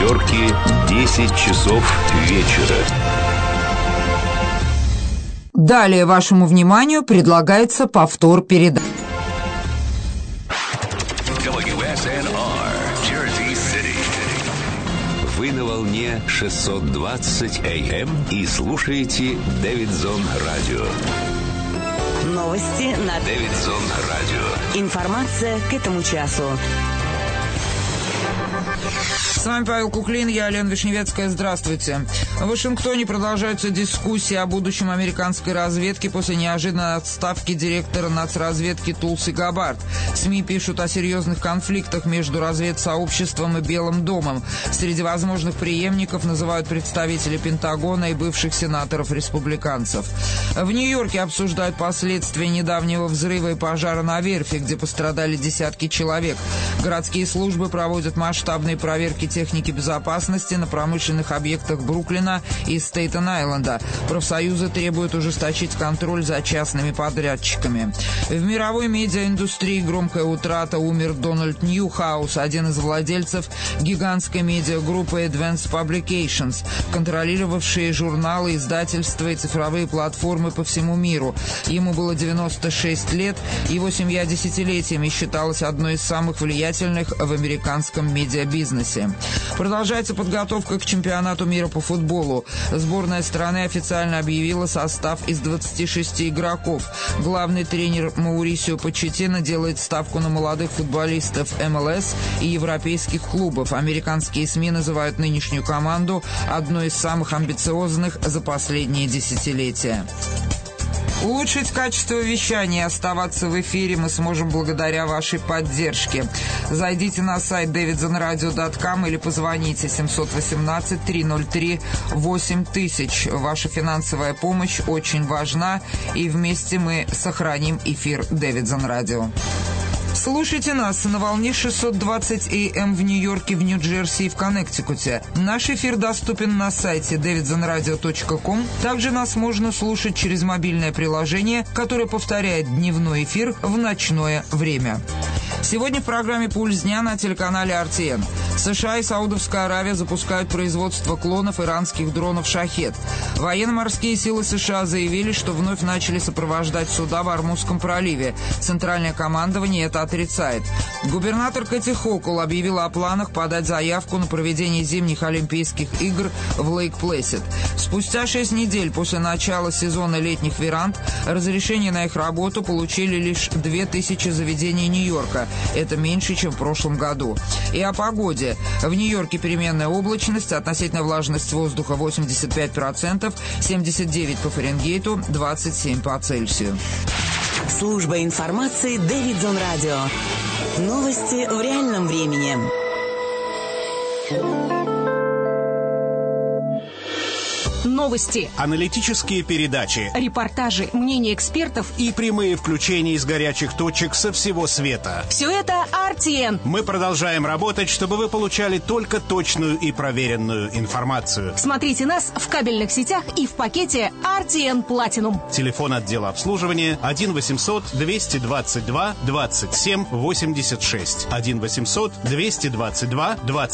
Нью-Йорке 10 часов вечера. Далее вашему вниманию предлагается повтор передачи. WSNR, Jersey City. Вы на волне 620 AM и слушаете Дэвидсон Радио. Новости на Дэвидсон Радио. Информация к этому часу. С вами Павел Куклин, я Лена Вишневецкая. Здравствуйте. В Вашингтоне продолжаются дискуссии о будущем американской разведки после неожиданной отставки директора нацразведки Тулси Габбард. СМИ пишут о серьезных конфликтах между разведсообществом и Белым домом. Среди возможных преемников называют представителей Пентагона и бывших сенаторов-республиканцев. В Нью-Йорке обсуждают последствия недавнего взрыва и пожара на верфи, где пострадали десятки человек. Городские службы проводят масштабные проверки техники безопасности на промышленных объектах Бруклина и Стейтен-Айленда. Профсоюзы требуют ужесточить контроль за частными подрядчиками. В мировой медиаиндустрии громкая утрата. Умер Дональд Ньюхаус, один из владельцев гигантской медиагруппы Advance Publications, контролировавшие журналы, издательства и цифровые платформы по всему миру. Ему было 96 лет, его семья десятилетиями считалась одной из самых влиятельных в американском медиабизнесе. Продолжается подготовка к чемпионату мира по футболу. Сборная страны официально объявила состав из 26 игроков. Главный тренер Маурисио Почеттино делает ставку на молодых футболистов МЛС и европейских клубов. Американские СМИ называют нынешнюю команду одной из самых амбициозных за последние десятилетия. Улучшить качество вещания и оставаться в эфире мы сможем благодаря вашей поддержке. Зайдите на сайт davidsonradio.com или позвоните 718-303-8000. Ваша финансовая помощь очень важна, и вместе мы сохраним эфир Дэвидсон Радио. Слушайте нас на волне 620 AM в Нью-Йорке, в Нью-Джерси и в Коннектикуте. Наш эфир доступен на сайте davidsonradio.com. Также нас можно слушать через мобильное приложение, которое повторяет дневной эфир в ночное время. Сегодня в программе «Пульс дня» на телеканале RTN. США и Саудовская Аравия запускают производство клонов иранских дронов «Шахед». Военно-морские силы США заявили, что вновь начали сопровождать суда в Ормузском проливе. Центральное командование это отрицает. Губернатор Кэти Хокул объявила о планах подать заявку на проведение зимних Олимпийских игр в Лейк-Плэсид. Спустя 6 недель после начала сезона летних веранд разрешение на их работу получили лишь 2000 заведений Нью-Йорка. Это меньше, чем в прошлом году. И о погоде. В Нью-Йорке переменная облачность, относительная влажность воздуха 85%, 79 по Фаренгейту, 27 по Цельсию. Служба информации Дэвидсон Радио. Новости в реальном времени. Новости, аналитические передачи, репортажи, мнения экспертов и прямые включения из горячих точек со всего света. Все это RTN. Мы продолжаем работать, чтобы вы получали только точную и проверенную информацию. Смотрите нас в кабельных сетях и в пакете RTN Platinum. Телефон отдела обслуживания 1-800-222-27-86. 1-800-222-27-86.